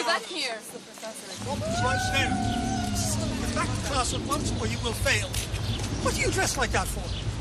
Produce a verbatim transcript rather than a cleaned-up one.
back here. Woman's right there. Get back to class at once or you will fail. What are you dressed like that for?